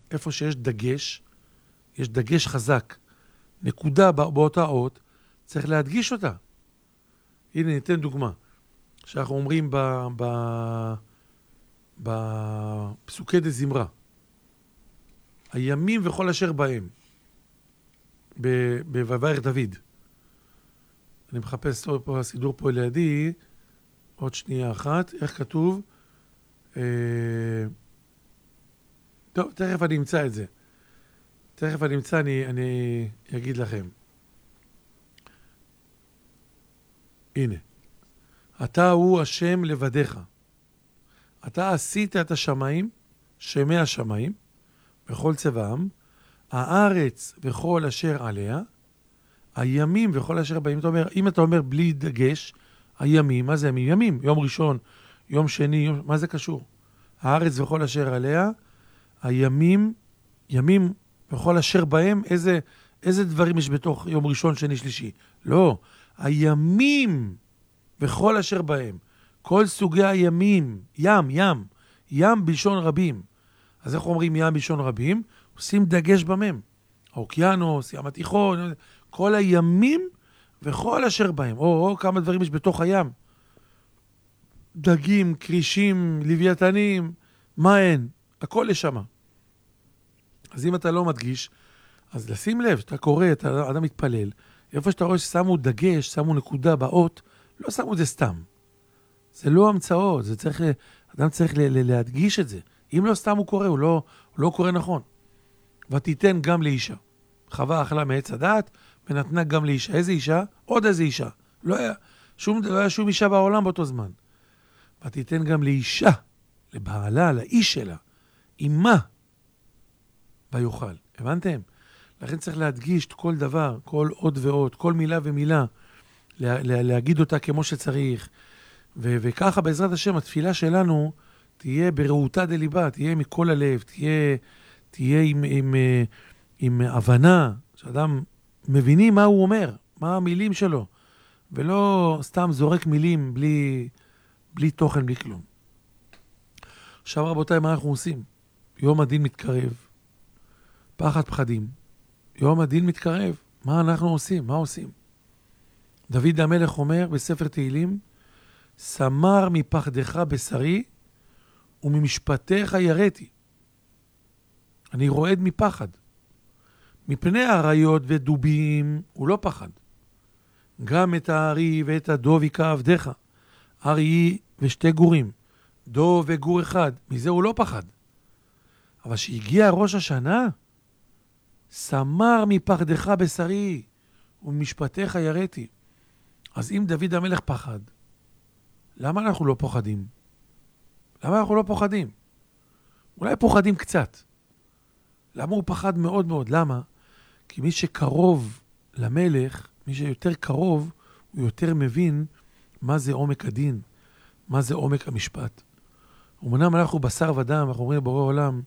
איפה שיש דגש, יש דגש חזק, נקודה באותה אות, צריך להדגיש אותה. הנה, ניתן דוגמה. שאנחנו אומרים בפסוקי דזמרה, הימים וכל אשר בהם, בויברך דוד. אני מחפש פה, הסידור פה לידי, עוד שנייה אחת, איך כתוב? טוב, תכף אני אמצא את זה. אני אגיד לכם. הנה. אתה הוא השם לבדיך. אתה עשית את השמיים, שמי השמיים, וכל צבעם, הארץ וכל אשר עליה, הימים וכל אשר באים. אם אתה אומר בלי דגש, הימים, מה זה ימים? ימים, יום ראשון, יום שני, מה זה קשור? הארץ וכל אשר עליה, הימים, ימים וכל אשר בהם, איזה דברים יש בתוך יום ראשון, שני, שלישי? לא, הימים וכל אשר בהם, כל סוגי הימים, ים בלשון רבים. אז איך אומרים ים בלשון רבים? עושים דגש במם. האוקיינוס, ים התיכון, כל הימים וכל אשר בהם. או כמה דברים יש בתוך הים. דגים, קרישים, לוויתנים, מה אין? הכל יש שמה. אז אם אתה לא מדגיש, אז לשים לב, אתה קורא, אתה אדם מתפלל, איפה שאתה רואה ששמו דגש, שמו נקודה באות, לא שמו את זה סתם. זה לא המצאות, אדם צריך להדגיש את זה. אם לא סתם הוא קורא, הוא לא קורא נכון. ותיתן גם לאישה. חווה אכלה מעץ הדעת, ונתנה גם לאישה. איזה אישה? עוד איזה אישה. לא היה שום אישה בעולם באותו זמן. ותיתן גם לאישה, לבעלה, לאיש שלה, אימה, ויוכל. הבנתם? לכן צריך להדגיש כל דבר, כל עוד ועוד, כל מילה ומילה, להגיד אותה כמו שצריך, וככה בעזרת השם התפילה שלנו תהיה ברעותה דליבה, תהיה מכל הלב, תהיה עם הבנה, שאדם מבינים מה הוא אומר, מה המילים שלו, ולא סתם זורק מילים בלי תוכן, בלי כלום. עכשיו רבותיי, מה אנחנו עושים? יום הדין מתקרב, פחד פחדים. יום הדין מתקרב, מה אנחנו עושים? מה עושים? דוד המלך אומר בספר תהילים, סמר מפחדך בשרי וממשפטיך יראתי. אני רועד מפחד. מפני האריות ודובים הוא לא פחד. גם את הארי ואת הדוב יקע עבדיך. ארי ושתי גורים. דוב וגור אחד. מזה הוא לא פחד. אבל שהגיע ראש השנה, סמר מפחדך בשרי וממשפטיך יראתי. אז אם דוד המלך פחד, למה אנחנו לא פוחדים? למה אנחנו לא פוחדים? אולי פוחדים קצת. למה הוא פחד מאוד מאוד? למה? כי מי שקרוב למלך, מי שיותר קרוב, הוא יותר מבין מה זה עומק הדין, מה זה עומק המשפט. אמנם אנחנו בשר ודם, אנחנו אומרים בורא עולם,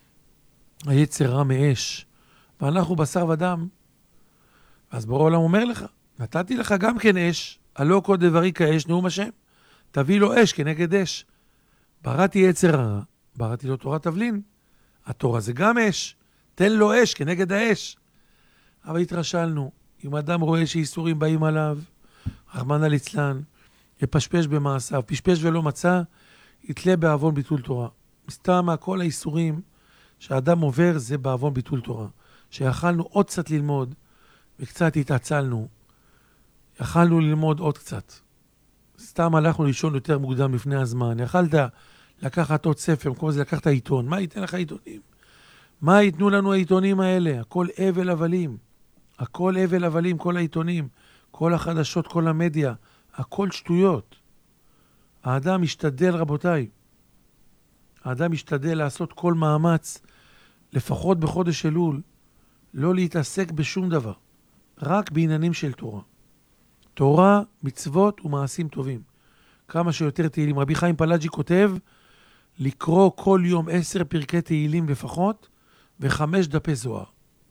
היצר רע מאש, ואנחנו בשר ודם. אז בורא עולם אומר לך, נתתי לך גם כן אש, הלא כל דברי כאש, נאום השם. תביא לו אש כנגד אש. בראתי יצר רע, בראתי לו תורת תבלין. התורה זה גם אש. תן לו אש כנגד האש. אבל התרשלנו. אם אדם רואה שאיסורים באים עליו, רחמנא ליצלן, יפשפש במעשיו, פשפש ולא מצא, יתלה בעוון ביטול תורה. מסתמה כל האיסורים שהאדם עובר זה בעוון ביטול תורה. שיכלנו עוד קצת ללמוד, וקצת התעצלנו. יכלנו ללמוד עוד קצת. סתם הלכנו לישון יותר מוקדם לפני הזמן. יכלת לקחת עוד ספר, במקום זה לקחת עיתון. מה ייתן לך עיתונים? מה ייתנו לנו העיתונים האלה? הכל אבל הבלים. הכל אבל הבלים, כל העיתונים, כל החדשות, כל המדיה. הכל שטויות. האדם משתדל, רבותיי. האדם משתדל לעשות כל מאמץ, לפחות בחודש אלול, לא להתעסק בשום דבר. רק בעניינים של תורה. תורה, מצוות ומעשים טובים. כמה שיותר תהילים. רבי חיים פלאג'י כותב, לקרוא כל יום 10 פרקי תהילים לפחות, ו5 דפי זוהר.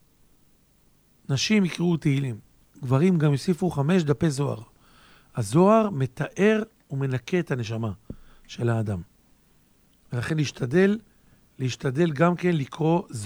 נשים יקראו תהילים. גברים גם יוסיפו 5 דפי זוהר. הזוהר מתאר ומנקה את הנשמה של האדם. ולכן להשתדל גם כן לקרוא זוהר.